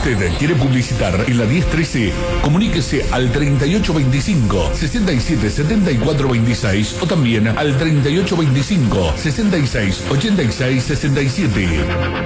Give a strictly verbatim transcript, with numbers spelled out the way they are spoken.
usted quiere publicitar en la diez trece, comuníquese al treinta y ocho veinticinco, sesenta y siete setenta y cuatro veintiséis o también al treinta y ocho veinticinco, sesenta y seis ochenta y seis sesenta y siete.